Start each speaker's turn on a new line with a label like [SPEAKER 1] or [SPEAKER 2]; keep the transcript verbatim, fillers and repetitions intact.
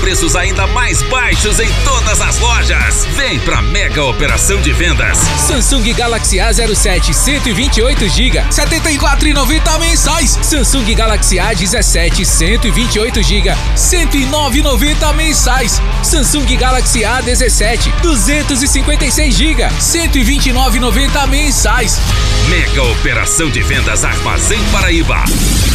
[SPEAKER 1] preços ainda mais baixos em todas as lojas. Vem pra mega operação de vendas.
[SPEAKER 2] Samsung Galaxy A zero sete, cento e vinte e oito gigas, setenta e quatro reais e noventa centavos mensais. Samsung Galaxy A dezessete, cento e vinte e oito gigas, cento e nove reais e noventa centavos mensais. Samsung Galaxy A dezessete, duzentos e cinquenta e seis gigas, cento e vinte e nove reais e noventa centavos mensais.
[SPEAKER 1] Mega operação de vendas Armazém Paraíba.